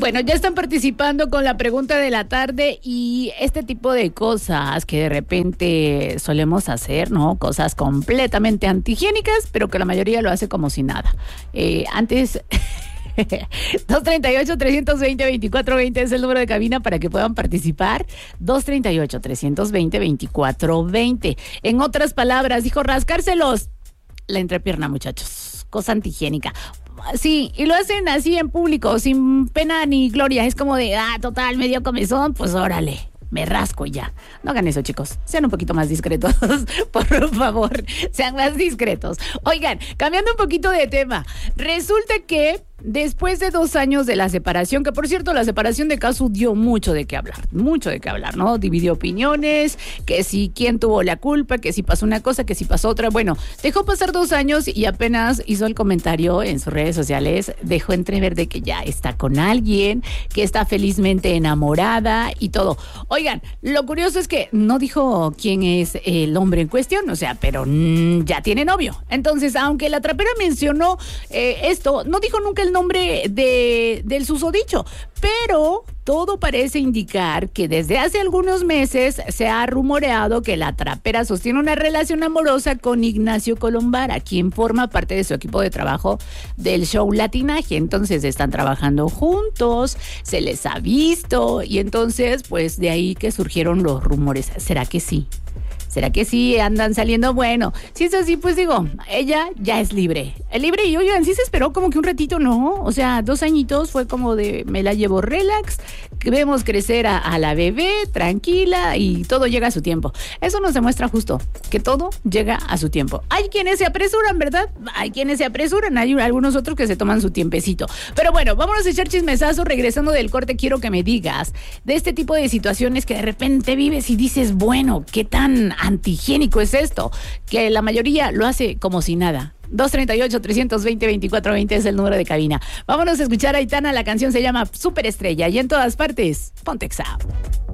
Bueno, ya están participando con la pregunta de la tarde y este tipo de cosas que de repente solemos hacer, ¿no? Cosas completamente antihigiénicas, pero que la mayoría lo hace como si nada. Antes... 238-320-2420 es el número de cabina para que puedan participar. 238-320-2420. En otras palabras, dijo rascárselos la entrepierna, muchachos. Cosa antihigiénica. Sí, y lo hacen así en público, sin pena ni gloria. Es como de, total, me dio comezón, pues órale. Me rasco y ya. No hagan eso, chicos. Sean un poquito más discretos. Por favor, sean más discretos. Oigan, cambiando un poquito de tema. Resulta que después de 2 años de la separación, que por cierto, la separación de Casu dio mucho de qué hablar, ¿no? Dividió opiniones, que si quién tuvo la culpa, que si pasó una cosa, que si pasó otra. Bueno, dejó pasar 2 años y apenas hizo el comentario en sus redes sociales, dejó entrever de que ya está con alguien, que está felizmente enamorada y todo. Oigan, lo curioso es que no dijo quién es el hombre en cuestión, o sea, pero ya tiene novio. Entonces, aunque la trapera mencionó esto, no dijo nunca el nombre del susodicho, pero todo parece indicar que desde hace algunos meses se ha rumoreado que la trapera sostiene una relación amorosa con Ignacio Colombara, quien forma parte de su equipo de trabajo del show Latinaje. Entonces están trabajando juntos, se les ha visto y entonces pues de ahí que surgieron los rumores. ¿Será que sí? ¿Será que sí andan saliendo? Bueno, si es así, pues digo, ella ya es libre. Libre y oigan, sí se esperó como que un ratito, ¿no? O sea, 2 añitos fue como de me la llevo relax, que vemos crecer a la bebé, tranquila y todo llega a su tiempo. Eso nos demuestra justo que todo llega a su tiempo. Hay quienes se apresuran, ¿verdad? Hay quienes se apresuran, hay algunos otros que se toman su tiempecito. Pero bueno, vámonos a echar chismesazo. Regresando del corte, quiero que me digas de este tipo de situaciones que de repente vives y dices, bueno, ¿qué tan antihigiénico es esto? Que la mayoría lo hace como si nada. 238-320-2420 es el número de cabina. Vámonos a escuchar a Aitana, la canción se llama Superestrella y en todas partes, Ponte Exa.